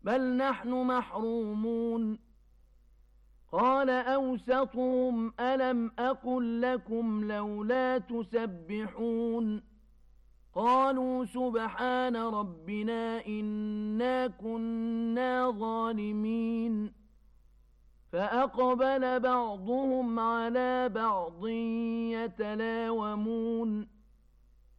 بل نحن محرومون قال أوسطهم ألم أقل لكم لولا تسبحون قالوا سبحان ربنا إنا كنا ظالمين فأقبل بعضهم على بعض يتلاومون